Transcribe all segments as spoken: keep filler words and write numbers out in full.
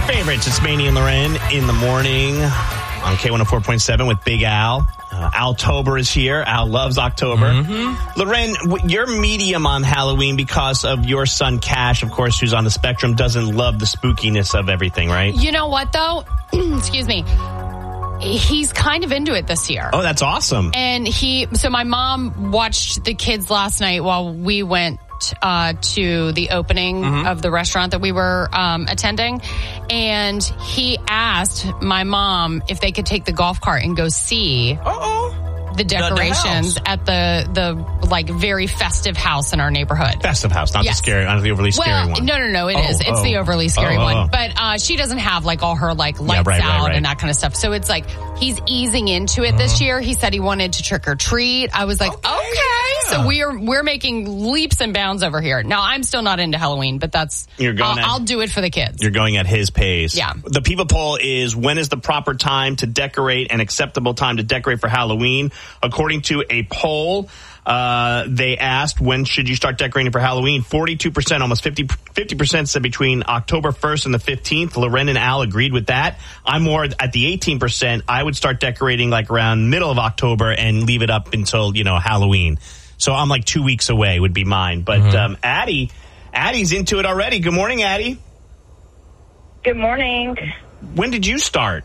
favorites. It's Manny and Loren in the morning on K one oh four point seven with Big Al. Uh, Altober is here. Al loves October. Mm-hmm. Loren, w- you're medium on Halloween because of your son Cash, of course, who's on the spectrum, doesn't love the spookiness of everything, right? You know what, though? Excuse me. He's kind of into it this year. Oh, that's awesome. And he, so my mom watched the kids last night while we went uh, to the opening mm-hmm. of the restaurant that we were um, attending. And he asked my mom if they could take the golf cart and go see Uh-oh. the decorations the at the, the like very festive house in our neighborhood. Festive house, not yes. the scary, not the overly scary well, one. No, no, no, it oh, is. It's oh. the overly scary oh, oh, oh. one. But uh, she doesn't have like all her like lights yeah, right, out right, right. and that kind of stuff. So it's like he's easing into it uh-huh. this year. He said he wanted to trick or treat. I was like, okay. okay. Yeah. So we are we're making leaps and bounds over here. Now I'm still not into Halloween, but that's You're going I'll, at, I'll do it for the kids. You're going at his pace. Yeah. The people poll is when is the proper time to decorate, an acceptable time to decorate for Halloween? According to a poll, uh, they asked when should you start decorating for Halloween? forty-two percent, almost fifty percent said between October first and the fifteenth. Loren and Al agreed with that. I'm more at the eighteen percent. I would start decorating like around middle of October and leave it up until, you know, Halloween. So I'm like two weeks away would be mine. But mm-hmm. um, Addie, Addie's into it already. Good morning, Addie. Good morning. When did you start?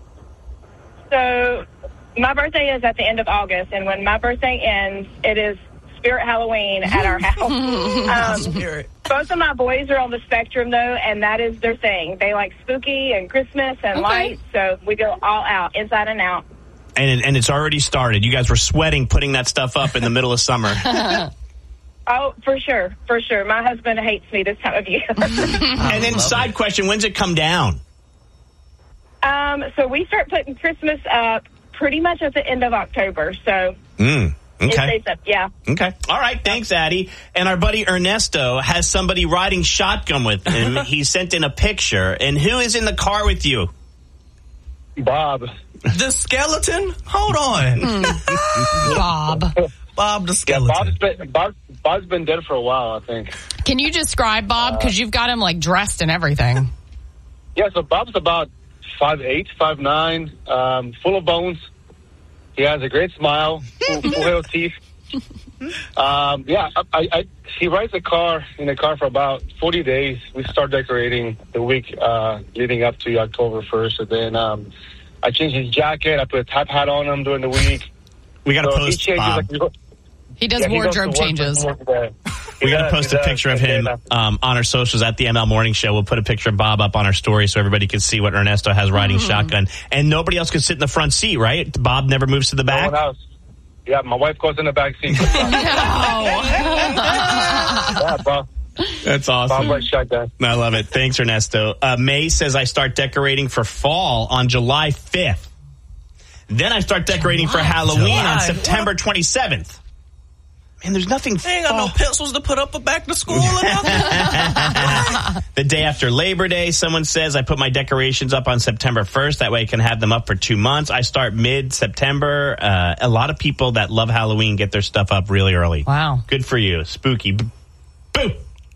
So my birthday is at the end of August, and when my birthday ends, it is Spirit Halloween at our house. um, Spirit. Both of my boys are on the spectrum, though, and that is their thing. They like spooky and Christmas and okay. lights, so we go all out, inside and out. And, and it's already started. You guys were sweating putting that stuff up in the middle of summer. Oh, for sure. For sure. My husband hates me this time of year. And then side it. question, when's it come down? Um, so we start putting Christmas up pretty much at the end of October. So mm, okay. It stays up, yeah. Okay. All right. Thanks, Addie. And our buddy Ernesto has somebody riding shotgun with him. He sent in a picture. And who is in the car with you? Bob. The skeleton? Hold on. Mm. Bob. Bob the skeleton. Yeah, Bob's been, Bob, Bob's been dead for a while, I think. Can you describe Bob? Because uh, you've got him, like, dressed and everything. Yeah, so Bob's about five eight, five nine, um, full of bones. He has a great smile, full, full hair of teeth. Um, yeah, I, I, he rides a car in the car for about forty days. We start decorating the week uh, leading up to October first, and then um, I change his jacket. I put a top hat on him during the week. We got to so post he changes, Bob. Like, he does yeah, wardrobe he changes. We got to post a picture of him um, on our socials at the M L Morning Show. We'll put a picture of Bob up on our story so everybody can see what Ernesto has riding mm-hmm. shotgun. And nobody else can sit in the front seat, right? Bob never moves to the back? No one else. Yeah, my wife goes in the back seat. No. Yeah, Bob. That's awesome. Bob rides shotgun. I love it. Thanks, Ernesto. Uh, May says I start decorating for fall on July fifth. Then I start decorating July, for Halloween July. on September twenty-seventh. Man, there's nothing. They ain't got oh. no pencils to put up a back to school or nothing. The day after Labor Day, someone says I put my decorations up on September first. That way I can have them up for two months. I start mid-September. Uh, a lot of people that love Halloween get their stuff up really early. Wow. Good for you. Spooky. B- Boo!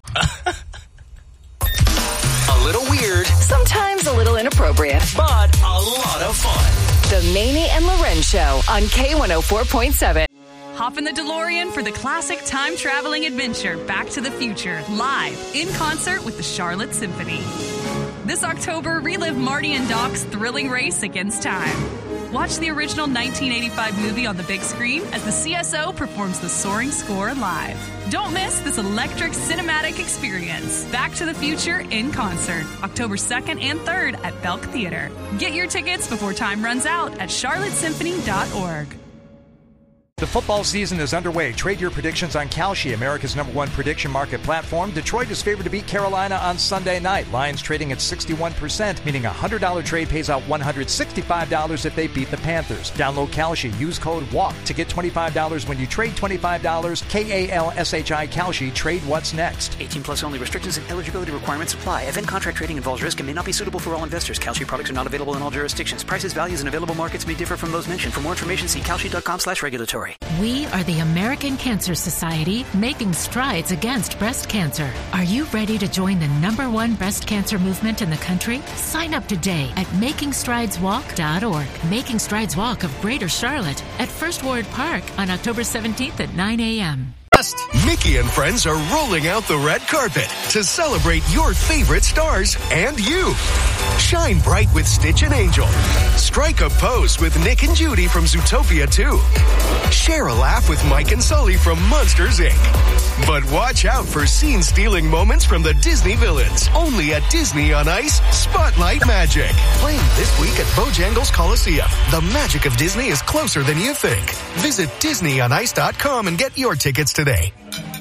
A little weird. Sometimes a little inappropriate. But a lot of fun. The Manny and Loren Show on K one oh four point seven. Hop in the DeLorean for the classic time-traveling adventure Back to the Future, live in concert with the Charlotte Symphony. This October, relive Marty and Doc's thrilling race against time. Watch the original nineteen eighty-five movie on the big screen as the C S O performs the soaring score live. Don't miss this electric cinematic experience. Back to the Future in concert, October second and third at Belk Theater. Get your tickets before time runs out at charlotte symphony dot org. The football season is underway. Trade your predictions on Kalshi, America's number one prediction market platform. Detroit is favored to beat Carolina on Sunday night. Lions trading at sixty-one percent, meaning a one hundred dollars trade pays out one hundred sixty-five dollars if they beat the Panthers. Download Kalshi. Use code WALK to get twenty-five dollars when you trade twenty-five dollars. K A L S H I Kalshi. Trade what's next. eighteen plus only. Restrictions and eligibility requirements apply. Event contract trading involves risk and may not be suitable for all investors. Kalshi products are not available in all jurisdictions. Prices, values, and available markets may differ from those mentioned. For more information, see kalshi dot com slash regulatory. story. We are the American Cancer Society, making strides against breast cancer. Are you ready to join the number one breast cancer movement in the country? Sign up today at making strides walk dot org. Making Strides Walk of Greater Charlotte at First Ward Park on October seventeenth at nine a.m. Mickey and friends are rolling out the red carpet to celebrate your favorite stars and you. Shine bright with Stitch and Angel. Strike a pose with Nick and Judy from Zootopia two. Share a laugh with Mike and Sully from Monsters, Incorporated. But watch out for scene-stealing moments from the Disney villains. Only at Disney on Ice, Spotlight Magic. Playing this week at Bojangles Coliseum. The magic of Disney is closer than you think. Visit Disney on Ice dot com and get your tickets today.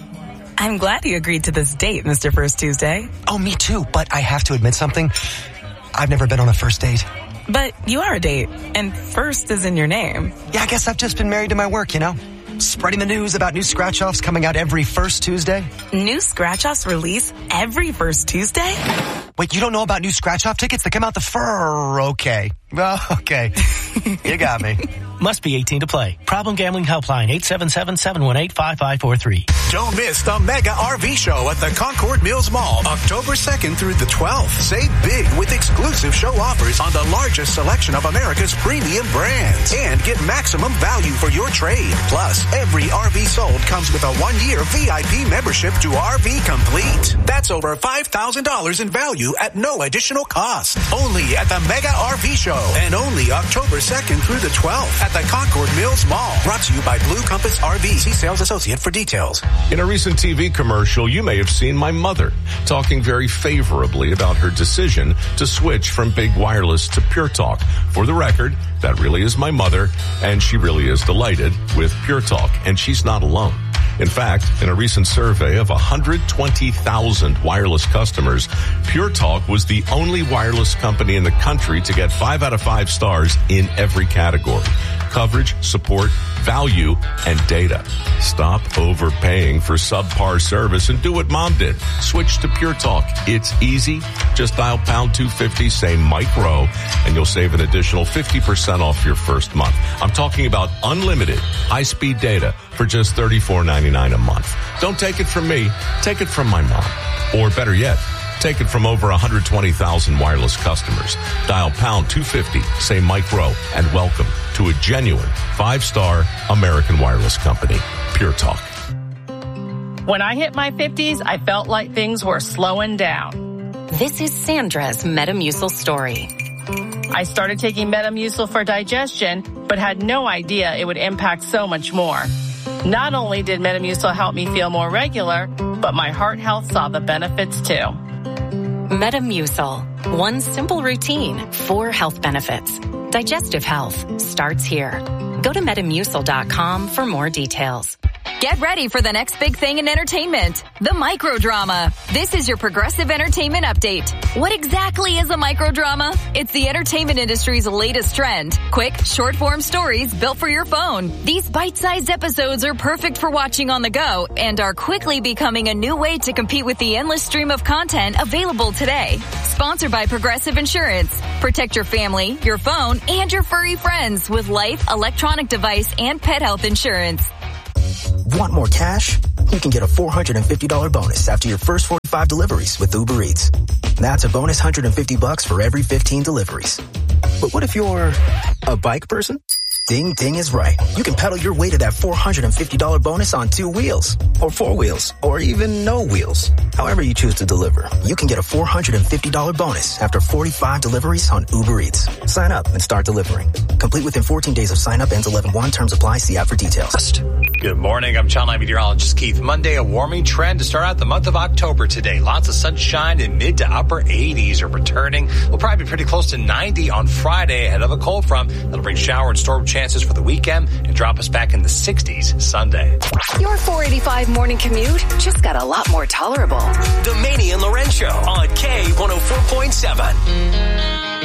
I'm glad you agreed to this date, Mister First Tuesday. Oh, me too, but I have to admit something. I've never been on a first date. But you are a date, and first is in your name. Yeah, I guess I've just been married to my work, you know? Spreading the news about new scratch-offs coming out every first Tuesday. New scratch-offs release every first Tuesday? Wait, you don't know about new scratch-off tickets that come out the fur? Okay. Well, okay. You got me. Must be eighteen to play. Problem Gambling Helpline, eight seven seven, seven one eight, five five four three. Don't miss the Mega R V Show at the Concord Mills Mall, October second through the twelfth. Save big with exclusive show offers on the largest selection of America's premium brands. And get maximum value for your trade. Plus, every R V sold comes with a one-year V I P membership to R V Complete. That's over five thousand dollars in value at no additional cost. Only at the Mega R V Show. And only October second through the twelfth at the Concord Mills Mall. Brought to you by Blue Compass R V. See sales associate for details. In a recent T V commercial, you may have seen my mother talking very favorably about her decision to switch from big wireless to Pure Talk. For the record, that really is my mother, and she really is delighted with Pure Talk, and she's not alone. In fact, in a recent survey of one hundred twenty thousand wireless customers, Pure Talk was the only wireless company in the country to get five out of five stars in every category. Coverage, support, value, and data. Stop overpaying for subpar service and do what Mom did. Switch to Pure Talk. It's easy. Just dial pound two fifty, say Mike Rowe, and you'll save an additional fifty percent off your first month. I'm talking about unlimited high-speed data for just thirty-four ninety-nine a month. Don't take it from me. Take it from my mom. Or better yet, take it from over one hundred twenty thousand wireless customers. Dial pound two fifty, say Mike Rowe, and welcome to a genuine five-star American wireless company, Pure Talk. When I hit my fifties, I felt like things were slowing down. This is Sandra's Metamucil story. I started taking Metamucil for digestion, but had no idea it would impact so much more. Not only did Metamucil help me feel more regular, but my heart health saw the benefits too. Metamucil. One simple routine, four health benefits. Digestive health starts here. Go to metamucil dot com for more details. Get ready for the next big thing in entertainment, the microdrama. This is your Progressive Entertainment Update. What exactly is a microdrama? It's the entertainment industry's latest trend. Quick, short-form stories built for your phone. These bite-sized episodes are perfect for watching on the go and are quickly becoming a new way to compete with the endless stream of content available today. Sponsored by Progressive Insurance. Protect your family, your phone, and your furry friends with life, electronic device, and pet health insurance. Want more cash? You can get a four hundred fifty dollars bonus after your first forty-five deliveries with Uber Eats. That's a bonus one hundred fifty bucks for every fifteen deliveries. But what if you're a bike person? Ding Ding is right. You can pedal your way to that four hundred fifty dollars bonus on two wheels, or four wheels, or even no wheels. However you choose to deliver, you can get a four hundred fifty dollars bonus after forty-five deliveries on Uber Eats. Sign up and start delivering. Complete within fourteen days of sign up. Ends eleven one. Terms apply. See app for details. Good morning. I'm Channel nine meteorologist Keith. Monday, a warming trend to start out the month of October today. Lots of sunshine and mid to upper eighties are returning. We'll probably be pretty close to ninety on Friday ahead of a cold front that'll bring shower and storm chances for the weekend and drop us back in the sixties Sunday. Your four eighty-five morning commute just got a lot more tolerable. The Manny and Loren Show on K one oh four point seven.